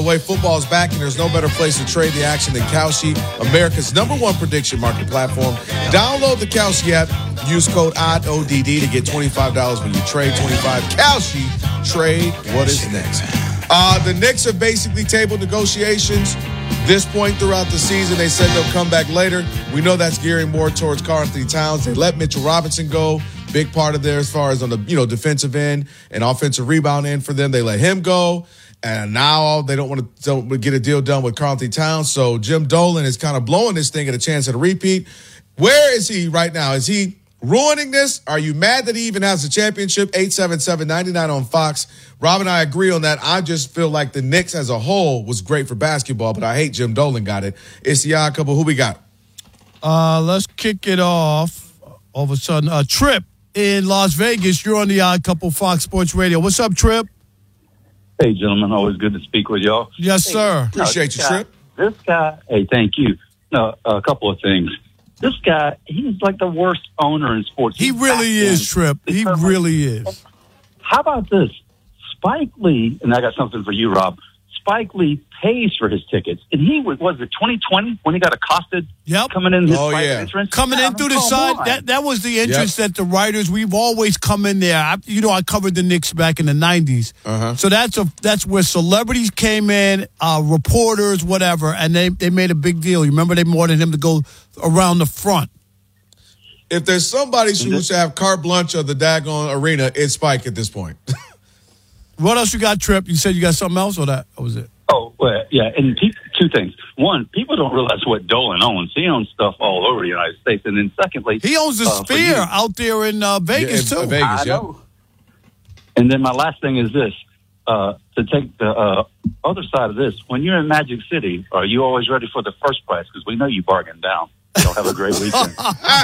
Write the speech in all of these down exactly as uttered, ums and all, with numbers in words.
the way, football is back, and there's no better place to trade the action than Kalshi, America's number one prediction market platform. Download the Kalshi app. Use code O D D to get twenty-five dollars when you trade twenty-five. Kalshi, trade what is next. Uh, the Knicks are basically table negotiations. This point throughout the season, they said they'll come back later. We know that's gearing more towards Karl-Anthony Towns. They let Mitchell Robinson go. Big part of there as far as on the you know defensive end and offensive rebound end for them. They let him go. And now they don't want to don't get a deal done with Karl-Anthony Towns. So Jim Dolan is kind of blowing this thing at a chance at a repeat. Where is he right now? Is he ruining this? Are you mad that he even has a championship? eight seven seven, nine nine on Fox. Rob and I agree on that. I just feel like the Knicks as a whole was great for basketball, but I hate Jim Dolan got it. It's the odd couple. Who we got? Uh, let's kick it off. All of a sudden, a Trip in Las Vegas. You're on the Odd Couple Fox Sports Radio. What's up, Trip? Hey, gentlemen. Always good to speak with y'all. Yes, hey, sir. Appreciate you, guy, Trip. This guy, hey, thank you. No, a couple of things. This guy, he's like the worst owner in sports. He He's really is, Trip. He really is. How about this? Spike Lee, and I got something for you, Rob. Spike Lee pays for his tickets. And he was, was it twenty twenty when he got accosted Yep. coming in his Oh, private yeah. entrance? Coming Yeah, in through the come side, on. that that was the entrance Yep. that the writers, we've always come in there. I, you know, I covered the Knicks back in the nineties. Uh-huh. So that's a that's where celebrities came in, uh, reporters, whatever, and they, they made a big deal. You remember they wanted him to go around the front. If there's somebody who should have carte blanche of the daggone arena, it's Spike at this point. What else you got, Trip? You said you got something else, or that or was it? Oh, well, yeah, and pe- two things. One, people don't realize what Dolan owns. He owns stuff all over the United States. And then secondly... He owns the uh, for Sphere you- out there in uh, Vegas, Yeah, in too. Vegas. I yeah. know. And then my last thing is this. Uh, to take the uh, other side of this, when you're in Magic City, are you always ready for the first price? Because we know you bargained down. So have a great weekend.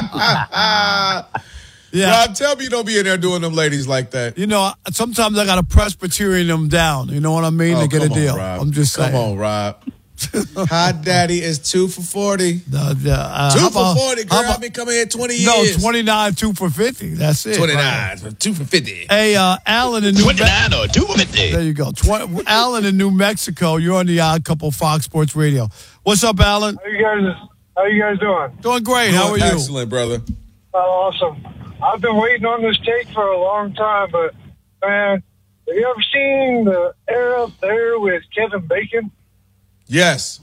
Yeah. Rob, tell me you don't be in there doing them ladies like that. You know, sometimes I got to Presbyterian them down. You know what I mean? Oh, to get a come on, deal. Rob. I'm just saying. Come on, Rob. Hot Daddy is two for forty. Uh, uh, Two how for about- forty, girl. how about- I've been coming here twenty No, years. twenty-nine, two for fifty. That's it. twenty-nine, two for fifty. Hey, uh, Alan in New twenty-nine or two fifty. There you go. Tw- Alan in New Mexico. You're on the Odd Couple Fox Sports Radio. What's up, Alan? How you guys? How you guys doing? Doing great. How are you? Excellent, brother. Oh, awesome. I've been waiting on this take for a long time, but man, have you ever seen the Air Up There with Kevin Bacon? Yes.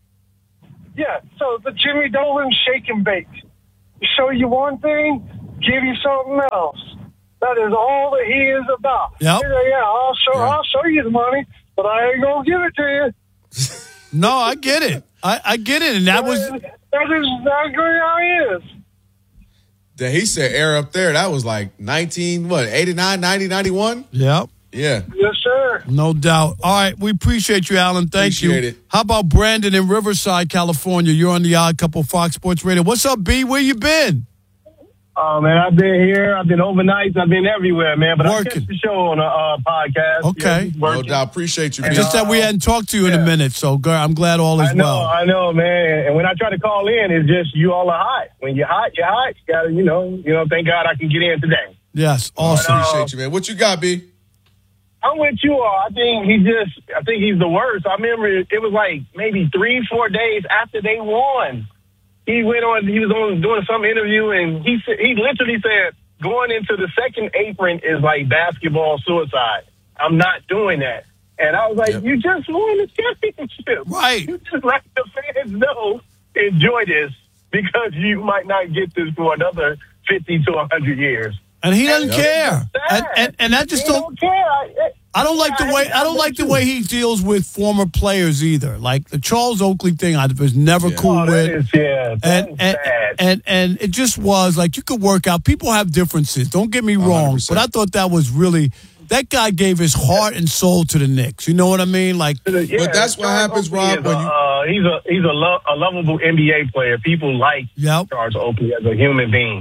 Yeah. So the Jimmy Dolan shake and bake. Show you one thing, give you something else. That is all that he is about. Yep. Yeah, yeah. I'll show. Yeah. I'll show you the money, but I ain't gonna give it to you. No, I get it. I, I get it. And that was, That is exactly how he is. Then he said air up there. That was like nineteen, what, eighty-nine, ninety, ninety-one? yep, Yeah. Yes, sir. no doubt. All right. We appreciate you, Alan. Thank Appreciate you. it. How about Brandon in Riverside, California? You're on the Odd Couple Fox Sports Radio. What's up, B? Where you been? Oh, man, I've been here. I've been overnights. I've been everywhere, man. But I Working. catch the show on a uh, podcast. Okay. Yeah, No working. doubt. Appreciate you, And, B. Just that we hadn't talked to you in a yeah. minute, so g- I'm glad all is I know, well. I know, man. And when I try to call in, it's just you all are hot. When you're hot, you're hot. You gotta, you know, you know. Thank God I can get in today. Yes, awesome. Appreciate you, man. What you got, B? I'm with you all. I think he just, I think he's the worst. I remember it was like maybe three, four days after they won. He went on, he was on doing some interview, and he said, he literally said, going into the second apron is like basketball suicide. I'm not doing that. And I was like, Yep. you just won the championship. Right. You just let the fans know, enjoy this, because you might not get this for another fifty to one hundred years. And he doesn't Yep. care. And, and, and I just He don't. don't care. I, I don't like the way I don't like the way he deals with former players either. Like the Charles Oakley thing, I was never Yeah. cool Oh, with. that is, yeah, that's and and, sad. and and it just was like you could work out. People have differences. Don't get me wrong, one hundred percent. but I thought that was really that guy gave his heart and soul to the Knicks. You know what I mean? Like Yeah, But that's what Charles happens, Oakley Rob, is when a, you- uh, he's a he's a, lo- a lovable N B A player. People like Yep. Charles Oakley as a human being.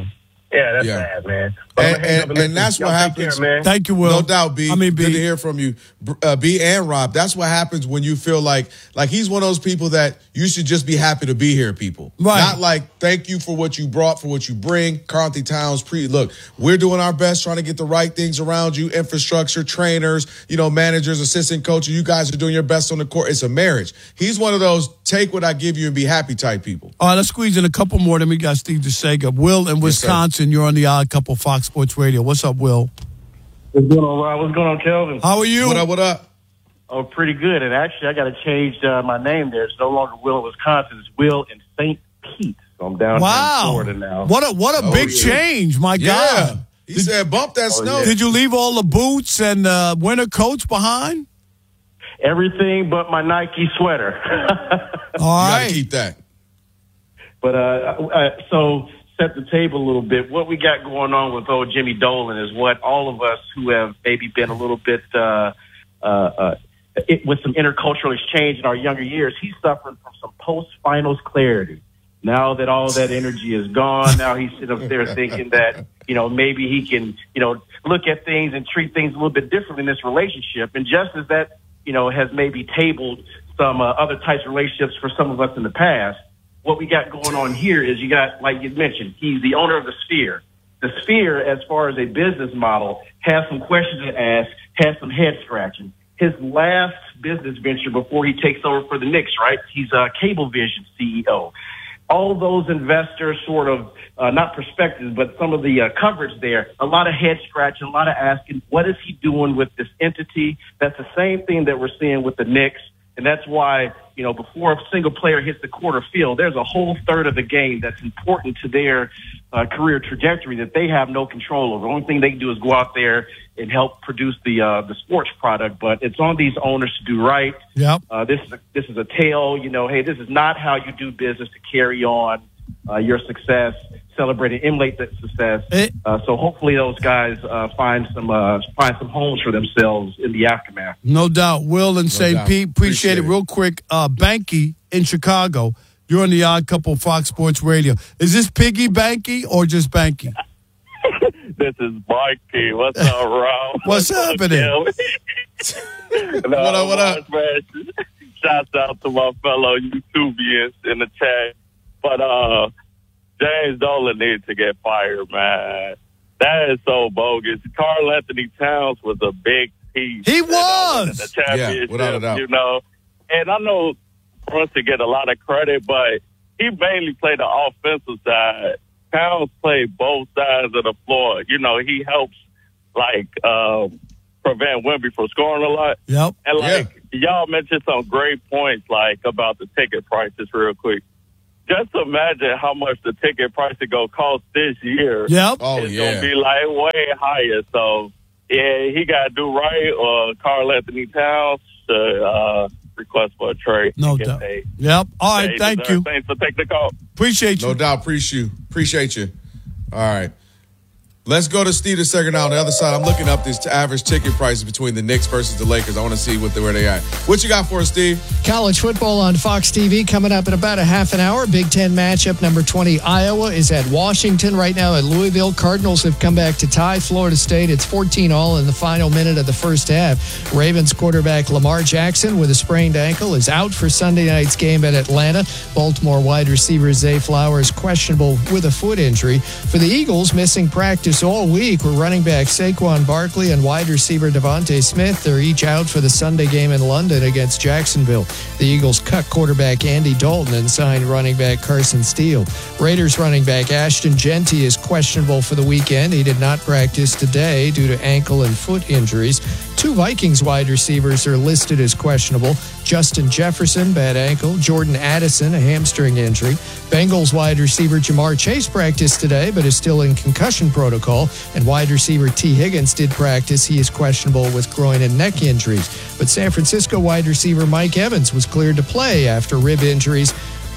Yeah, that's Yeah. bad, man. But And, I'm gonna hang up and, and and listen. that's what Y'all take happens. care, man. Thank you, Will. No doubt, B. I mean, B. Good to hear from you, uh, B and Rob. That's what happens when you feel like like he's one of those people that you should just be happy to be here, people. Right. Not like thank you for what you brought, for what you bring. Carthy Towns, pre look, we're doing our best trying to get the right things around you, infrastructure, trainers, you know, managers, assistant coaches. You guys are doing your best on the court. It's a marriage. He's one of those take what I give you and be happy type people. All right, let's squeeze in a couple more. Then we got Steve DeSega. Will in Wisconsin, you're on the Odd Couple Fox Sports Radio. What's up, Will? What's going on, Rob? What's going on, Kelvin? How are you? What up, what up? Oh, pretty good. And actually, I got to change uh, my name there. It's no longer Will in Wisconsin. It's Will in Saint Pete. So I'm down Wow. here in Florida now. What a what a Oh, big yeah. change, my Yeah. God. He said bump that Oh, snow. yeah. Did you leave all the boots and uh, winter coats behind? Everything but my Nike sweater. All You right. gotta keep that. But uh, uh, so set the table a little bit. What we got going on with old Jimmy Dolan is what all of us who have maybe been a little bit uh, uh, uh, it, with some intercultural exchange in our younger years, he's suffering from some post-finals clarity. Now that all that energy is gone, now he's sitting up there thinking that, you know, maybe he can, you know, look at things and treat things a little bit differently in this relationship. And just as that, you know, has maybe tabled some uh, other types of relationships for some of us in the past, what we got going on here is you got, like you mentioned, he's the owner of the Sphere. The Sphere, as far as a business model, has some questions to ask, has some head scratching. His last business venture before he takes over for the Knicks, right? He's a Cablevision C E O. All those investors sort of, uh, not perspectives, but some of the uh, coverage there, a lot of head scratching, a lot of asking, what is he doing with this entity? That's the same thing that we're seeing with the Knicks. And that's why, you know, before a single player hits the quarter field, there's a whole third of the game that's important to their uh, career trajectory that they have no control over. The only thing they can do is go out there and help produce the uh, the sports product. But it's on these owners to do right. Yep. Uh, this is a, this is a tale, you know, hey, this is not how you do business to carry on uh, your success, celebrate and emulate that success. It- Uh, so hopefully those guys uh, find some uh, find some homes for themselves in the aftermath. No doubt. Will in Saint doubt. Pete. Appreciate, Appreciate it. it. Real quick, uh, Banky in Chicago. You're on the Odd Couple Fox Sports Radio. Is this Piggy Banky or just Banky? This is Mikey. What's up, Rob? What's happening? no, What up, what up? Man, shouts out to my fellow YouTubians in the chat. But uh, James Dolan needs to get fired, man. That is so bogus. Karl Anthony Towns was a big piece. He in, uh, winning was! the championship, Yeah, without a doubt. you know. And I know Brunson to get a lot of credit, but he mainly played the offensive side. Towns played both sides of the floor. You know, he helps, like, um, prevent Wemby from scoring a lot. Yep. And, like, y'all mentioned some great points, like, about the ticket prices real quick. Just imagine how much the ticket price is going to cost this year. Yep. Oh, It's yeah. going to be, like, way higher. So, yeah, he got to do right, or Karl Anthony Towns to uh, request for a trade. No to get doubt. paid. Yep. All right. Hey, Thank deserve- you. Thanks for taking the call. Appreciate you. No doubt. Appreciate you. Appreciate you. All right. Let's go to Steve DeSega now on the other side. I'm looking up this average ticket prices between the Knicks versus the Lakers. I want to see what they, where they at. What you got for us, Steve? College football on Fox T V coming up in about a half an hour. Big Ten matchup number twenty, Iowa is at Washington right now at Louisville. Cardinals have come back to tie Florida State. It's fourteen all in the final minute of the first half. Ravens quarterback Lamar Jackson with a sprained ankle is out for Sunday night's game at Atlanta. Baltimore wide receiver Zay Flowers questionable with a foot injury. For the Eagles, missing practice all week were running back Saquon Barkley and wide receiver Devontae Smith. They're each out for the Sunday game in London against Jacksonville. The Eagles cut quarterback Andy Dalton and signed running back Carson Steele. Raiders running back Ashton Genty is questionable for the weekend. He did not practice today due to ankle and foot injuries. Two Vikings wide receivers are listed as questionable. Justin Jefferson, bad ankle. Jordan Addison, a hamstring injury. Bengals wide receiver Jamar Chase practiced today, but is still in concussion protocol. And wide receiver T. Higgins did practice. He is questionable with groin and neck injuries. But San Francisco wide receiver Mike Evans was cleared to play after rib injuries.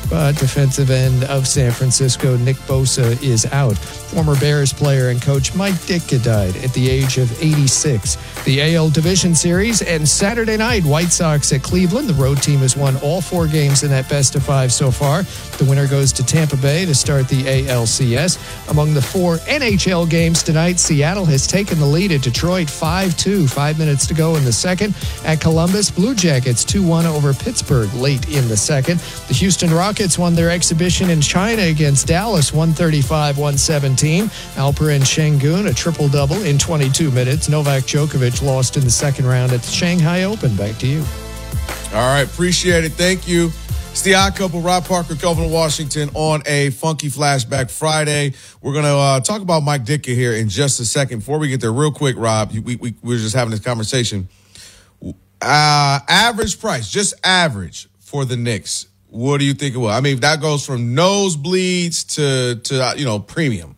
But defensive end of San Francisco, Nick Bosa, is out. Former Bears player and coach Mike Ditka died at the age of eighty-six. The A L Division Series and Saturday night, White Sox at Cleveland. The road team has won all four games in that best of five so far. The winner goes to Tampa Bay to start the A L C S. Among the four N H L games tonight, Seattle has taken the lead at Detroit five two. Five minutes to go in the second. At Columbus, Blue Jackets two one over Pittsburgh late in the second. The Houston Rockets won their exhibition in China against Dallas one thirty-five one seventeen. Alperen Sengun, a triple-double in twenty-two minutes. Novak Djokovic lost in the second round at the Shanghai Open. Back to you. All right, appreciate it. Thank you. It's the Odd Couple, Rob Parker, Kelvin Washington on a Funky Flashback Friday. We're going to uh, talk about Mike Ditka here in just a second. Before we get there, real quick, Rob, we, we, we were just having this conversation. Uh, average price, just average for the Knicks. What do you think it was? I mean, that goes from nosebleeds to, to uh, you know, premium.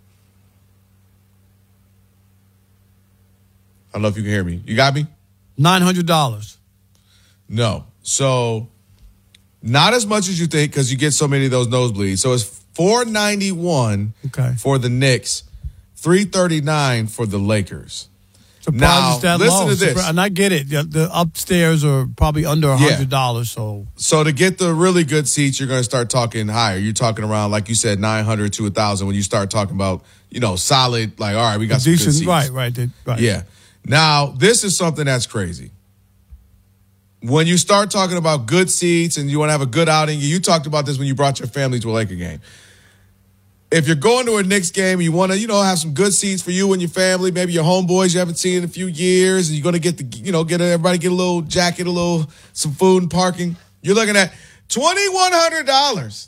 I don't know if you can hear me. You got me? nine hundred dollars. No. So, not as much as you think because you get so many of those nosebleeds. So, it's four ninety-one okay. for the Knicks, three thirty-nine for the Lakers. Surprised now, it's that listen low. to this. Surpri- and I get it. The, the upstairs are probably under one hundred dollars. Yeah. So so to get the really good seats, you're going to start talking higher. You're talking around, like you said, nine hundred to one thousand when you start talking about, you know, solid, like, all right, we got some decent, good seats. Right, right, right. Yeah. Now, this is something that's crazy. When you start talking about good seats and you want to have a good outing, you talked about this when you brought your family to a Laker game. If you're going to a Knicks game and you want to, you know, have some good seats for you and your family, maybe your homeboys you haven't seen in a few years, and you're going to get the, you know, get everybody get a little jacket, a little, some food and parking. You're looking at twenty-one hundred dollars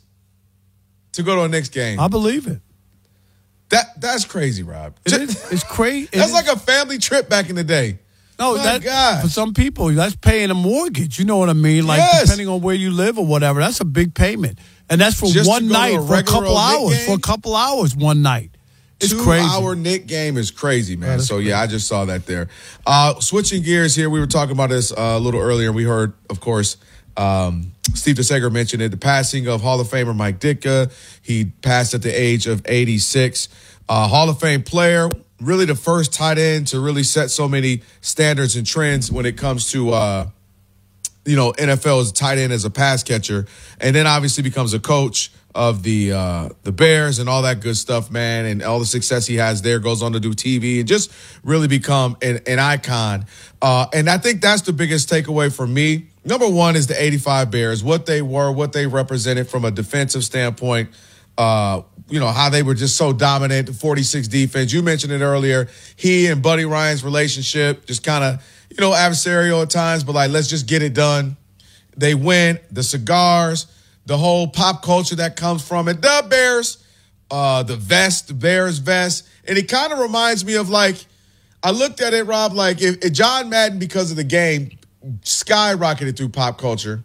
to go to a Knicks game. I believe it. That That's crazy, Rob. It is, it's crazy. That's like a family trip back in the day. No, My that, God. for some people, that's paying a mortgage. You know what I mean? Like, Yes. depending on where you live or whatever, that's a big payment. And that's for Just to one go to night, a for a regular couple old Knick hours, game? for a couple hours, one night. It's Two crazy. hour Knick game is crazy, man. Oh, So, yeah, I just saw that there. Uh, switching gears here, we were talking about this uh, a little earlier. We heard, of course, um, Steve DeSager mentioned it, the passing of Hall of Famer Mike Ditka. He passed at the age of eighty-six. Uh, Hall of Fame player, really the first tight end to really set so many standards and trends when it comes to, uh, you know, N F L as a tight end, as a pass catcher, and then obviously becomes a coach of the uh, the Bears and all that good stuff, man, and all the success he has there, goes on to do T V and just really become an, an icon. Uh, and I think that's the biggest takeaway for me. Number one is the eighty-five Bears, what they were, what they represented from a defensive standpoint, uh, you know, how they were just so dominant, the forty-six defense. You mentioned it earlier. He and Buddy Ryan's relationship, just kind of, you know, adversarial at times, but like, let's just get it done. They win. The cigars, the whole pop culture that comes from it. The Bears, uh, the vest, the Bears vest. And it kind of reminds me of, like, I looked at it, Rob, like if, if John Madden, because of the game, skyrocketed through pop culture.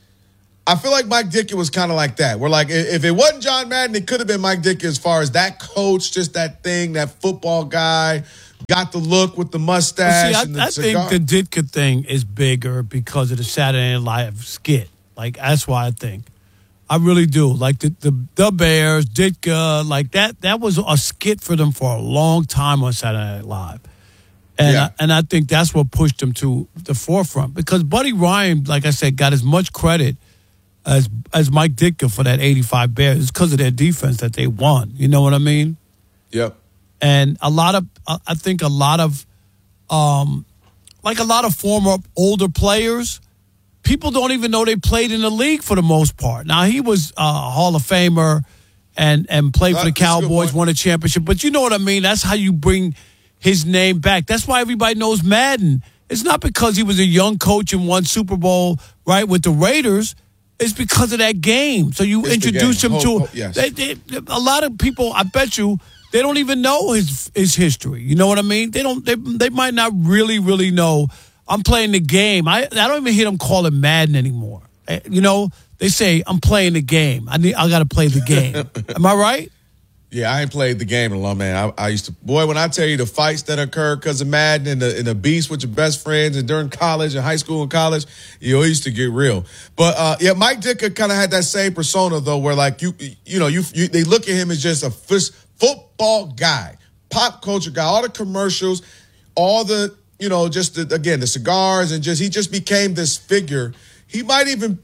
I feel like Mike Ditka was kind of like that. We're like, if it wasn't John Madden, it could have been Mike Ditka as far as that coach, just that thing, that football guy, got the look with the mustache. See, I, and the I cigar. think the Ditka thing is bigger because of the Saturday Night Live skit. Like, that's why I think. I really do. Like, the the, the Bears, Ditka, like that, that was a skit for them for a long time on Saturday Night Live. And, Yeah. I, and I think that's what pushed them to the forefront. Because Buddy Ryan, like I said, got as much credit as as Mike Ditka for that eighty-five Bears. It's because of their defense that they won. You know what I mean? Yep. And a lot of, I think a lot of, um, like a lot of former older players, people don't even know they played in the league for the most part. Now, he was a Hall of Famer and, and played for the That's a good Cowboys, point. won a championship. But you know what I mean? That's how you bring his name back. That's why everybody knows Madden. It's not because he was a young coach and won Super Bowl, right, with the Raiders. It's because of that game. So you It's the introduce game. him Ho- to ho- yes. they, they, a lot of people, I bet you, they don't even know his his history. You know what I mean? They don't. They they might not really really know. I'm playing the game. I I don't even hear them call it Madden anymore. You know, they say I'm playing the game. I need. I got to play the game. Am I right? Yeah, I ain't played the game in a long man. I, I used to, boy, when I tell you the fights that occurred because of Madden and the, and the beefs with your best friends and during college and high school and college, you know, it used to get real. But, uh, yeah, Mike Ditka kind of had that same persona, though, where, like, you you know, you, you they look at him as just a f- football guy, pop culture guy, all the commercials, all the, you know, just, the, again, the cigars and just, he just became this figure. He might even...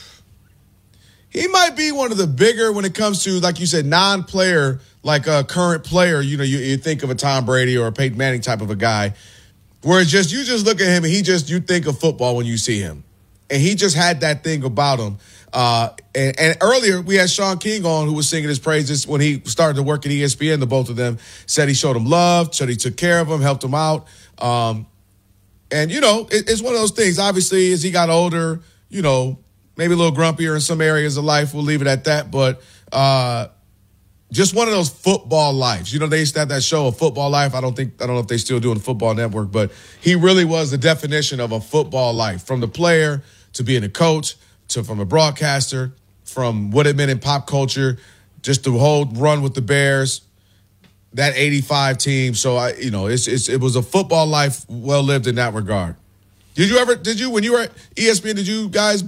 He might be one of the bigger when it comes to, like you said, non-player, like a current player. You know, you, you think of a Tom Brady or a Peyton Manning type of a guy, where it's just, you just look at him and he just, you think of football when you see him. And he just had that thing about him. Uh, and, and earlier we had Sean King on, who was singing his praises when he started to work at E S P N. The both of them said he showed him love, said he took care of him, helped him out. Um, and, you know, it, it's one of those things. Obviously, as he got older, you know, maybe a little grumpier in some areas of life. We'll leave it at that. But uh, just one of those football lives. You know, they used to have that show, A Football Life. I don't think, I don't know if they still do on the Football Network, but he really was the definition of a football life, from the player to being a coach to from a broadcaster, from what it meant in pop culture, just the whole run with the Bears, that eighty-five team. So, I, you know, it's, it's it was a football life well lived in that regard. Did you ever, did you, when you were at E S P N, did you guys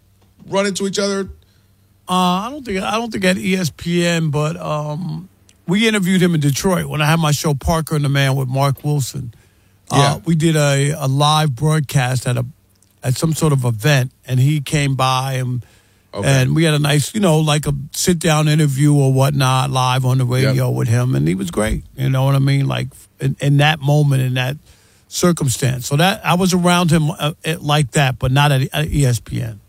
run into each other? Uh, I don't think I don't think at E S P N, but um, we interviewed him in Detroit when I had my show Parker and the Man with Mark Wilson. Uh, yeah. We did a, a live broadcast at a at some sort of event, and he came by and okay. and we had a nice, you know, like a sit down interview or whatnot live on the radio yep. with him, and he was great. You know what I mean? Like in, in that moment, in that circumstance. So that I was around him uh, like that, but not at, at E S P N.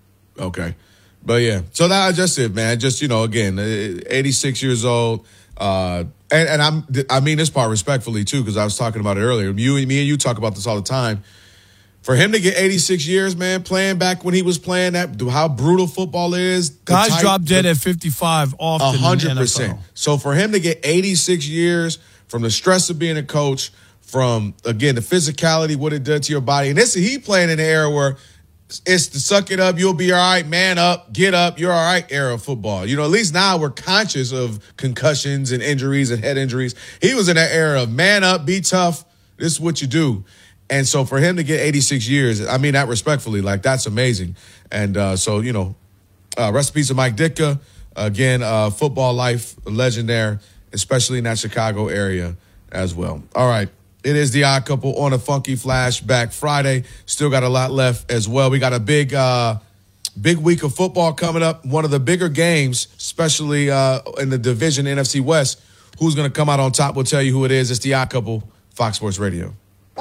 Okay. But, yeah. So that's just it, man. Just, you know, again, eighty-six years old. Uh, and, and I'm, I mean this part respectfully, too, because I was talking about it earlier. You and me and you talk about this all the time. For him to get eighty-six years, man, playing back when he was playing that, how brutal football is. Guys type, drop dead the, at fifty-five often. one hundred percent. So for him to get eighty-six years from the stress of being a coach, from, again, the physicality, what it did to your body. And this he playing in an era where it's to suck it up, you'll be all right, man up, get up, you're all right era of football. You know, at least now we're conscious of concussions and injuries and head injuries. He was in that era of man up, be tough, this is what you do. And so for him to get eighty-six years, I mean that respectfully, like that's amazing. And uh, so, you know, uh, rest in peace to Mike Ditka. Again, uh, football life, legend there, especially in that Chicago area as well. All right. It is the Odd Couple on a Funky Flashback Friday. Still got a lot left as well. We got a big, uh, big week of football coming up. One of the bigger games, especially uh, in the division N F C West. Who's going to come out on top? We'll tell you who it is. It's the Odd Couple, Fox Sports Radio.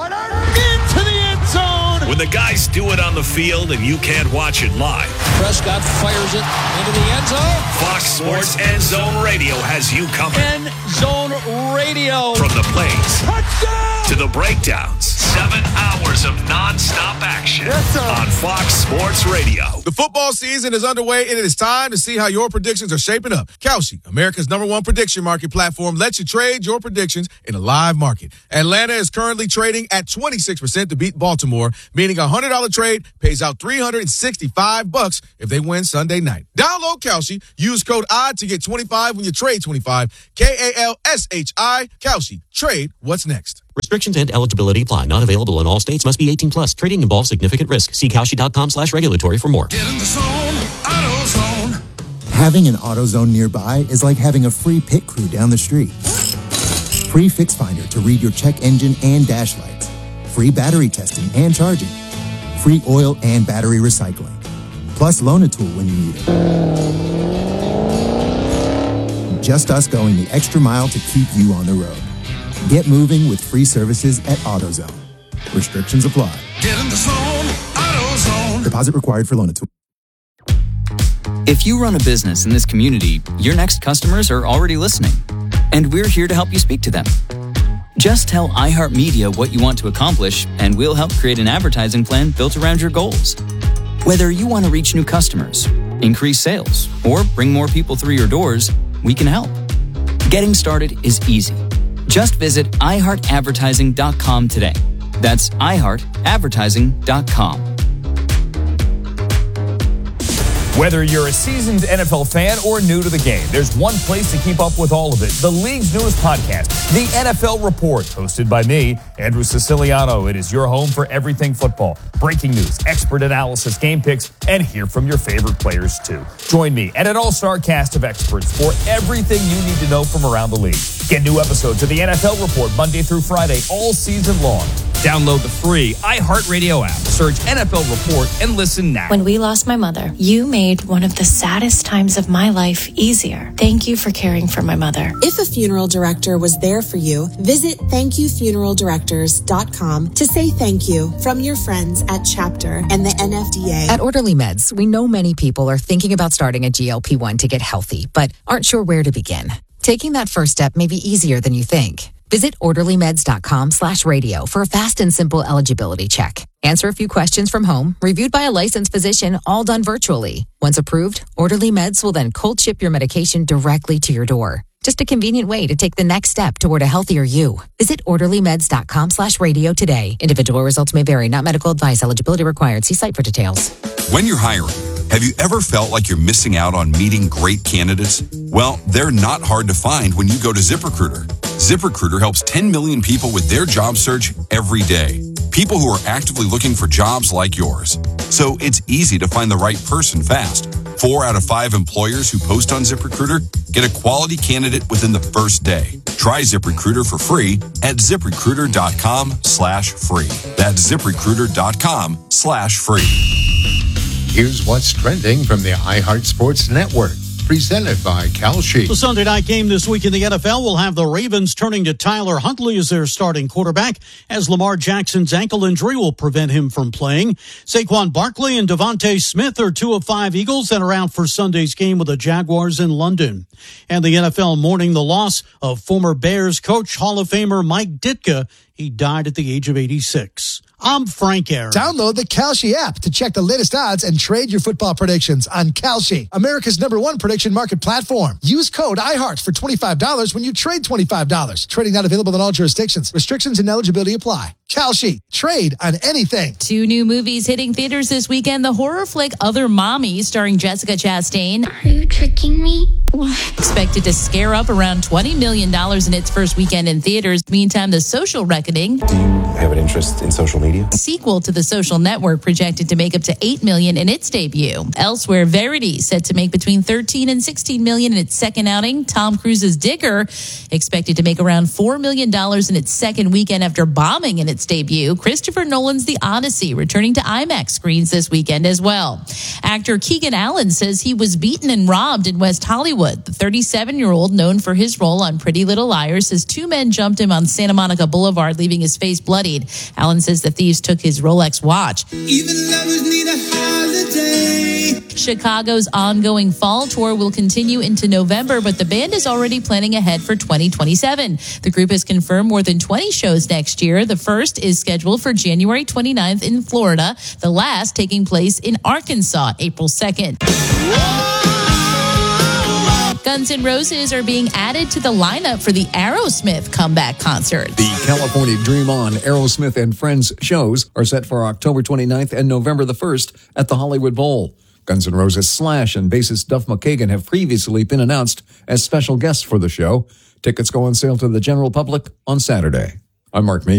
Into the end zone. When the guys do it on the field and you can't watch it live, Prescott fires it into the end zone. Fox Sports End Zone Radio has you covered. End Zone Radio. From the plays Touchdown! To the breakdowns. Seven hours of nonstop action yes, on Fox Sports Radio. The football season is underway, and it is time to see how your predictions are shaping up. Kalshi, America's number one prediction market platform, lets you trade your predictions in a live market. Atlanta is currently trading at twenty-six percent to beat Baltimore, meaning a one hundred dollars trade pays out three hundred sixty-five bucks if they win Sunday night. Download Kalshi, use code ODD to get twenty-five when you trade twenty-five. K A L S H I, Kalshi. Trade what's next. Restrictions and eligibility apply. Not available in all states. Must be eighteen plus. Trading involves significant risk. See Kalshi.com slash regulatory for more. Get in the zone, AutoZone. Having an AutoZone nearby is like having a free pit crew down the street. Free Fix Finder to read your check engine and dash lights. Free battery testing and charging. Free oil and battery recycling. Plus loan a tool when you need it. Just us going the extra mile to keep you on the road. Get moving with free services at AutoZone. Restrictions apply. Get in the zone, AutoZone. Deposit required for loan a tool. If you run a business in this community, your next customers are already listening, and we're here to help you speak to them. Just tell iHeartMedia what you want to accomplish, and we'll help create an advertising plan built around your goals. Whether you want to reach new customers, increase sales, or bring more people through your doors, we can help. Getting started is easy. Just visit i heart advertising dot com today. That's i heart advertising dot com. Whether you're a seasoned N F L fan or new to the game, there's one place to keep up with all of it. The league's newest podcast, The N F L Report, hosted by me, Andrew Siciliano. It is your home for everything football. Breaking news, expert analysis, game picks, and hear from your favorite players, too. Join me and an all-star cast of experts for everything you need to know from around the league. Get new episodes of The N F L Report Monday through Friday all season long. Download the free iHeartRadio app. Search N F L Report and listen now. When we lost my mother, you made one of the saddest times of my life easier. Thank you for caring for my mother. If a funeral director was there for you, visit thank you funeral directors dot com to say thank you from your friends at Chapter and the N F D A. At Orderly Meds, we know many people are thinking about starting a G L P one to get healthy, but aren't sure where to begin. Taking that first step may be easier than you think. Visit orderlymeds.com slash radio for a fast and simple eligibility check. Answer a few questions from home, reviewed by a licensed physician, all done virtually. Once approved, Orderly Meds will then cold ship your medication directly to your door. Just a convenient way to take the next step toward a healthier you. Visit orderlymeds.com slash radio today. Individual results may vary, not medical advice. Eligibility required. See site for details. When you're hiring, have you ever felt like you're missing out on meeting great candidates? Well, they're not hard to find when you go to ZipRecruiter. ZipRecruiter helps ten million people with their job search every day. People who are actively looking for jobs like yours. So it's easy to find the right person fast. Four out of five employers who post on ZipRecruiter get a quality candidate within the first day. Try ZipRecruiter for free at ZipRecruiter.com slash free. That's ZipRecruiter.com slash free. Here's what's trending from the iHeart Sports Network. Presented by Kalshi. The Sunday night game this week in the N F L will have the Ravens turning to Tyler Huntley as their starting quarterback, as Lamar Jackson's ankle injury will prevent him from playing. Saquon Barkley and Devontae Smith are two of five Eagles that are out for Sunday's game with the Jaguars in London. And the N F L mourning the loss of former Bears coach, Hall of Famer Mike Ditka. He died at the age of eighty-six. I'm Frank Aaron. Download the Kalshi app to check the latest odds and trade your football predictions on Kalshi, America's number one prediction market platform. Use code iHeart for twenty-five dollars when you trade twenty-five dollars. Trading not available in all jurisdictions. Restrictions and eligibility apply. Kalshi. Trade on anything. Two new movies hitting theaters this weekend. The horror flick Other Mommy, starring Jessica Chastain. Are you tricking me? Expected to scare up around twenty million dollars in its first weekend in theaters. Meantime, The Social Reckoning. Do you have an interest in social media? Sequel to The Social Network, projected to make up to eight million dollars in its debut. Elsewhere, Verity, set to make between thirteen and sixteen million dollars in its second outing. Tom Cruise's Digger, expected to make around four million dollars in its second weekend after bombing in its debut. Christopher Nolan's The Odyssey, returning to IMAX screens this weekend as well. Actor Keegan Allen says he was beaten and robbed in West Hollywood. The thirty-seven-year-old, known for his role on Pretty Little Liars, says two men jumped him on Santa Monica Boulevard, leaving his face bloodied. Allen says the thieves took his Rolex watch. Even lovers need a holiday. Chicago's ongoing fall tour will continue into November, but the band is already planning ahead for twenty twenty-seven. The group has confirmed more than twenty shows next year. The first is scheduled for January twenty-ninth in Florida, the last taking place in Arkansas, April second. Guns N' Roses are being added to the lineup for the Aerosmith comeback concert. The California Dream On, Aerosmith and Friends shows are set for October twenty-ninth and November the first at the Hollywood Bowl. Guns N' Roses Slash and bassist Duff McKagan have previously been announced as special guests for the show. Tickets go on sale to the general public on Saturday. I'm Mark Mead.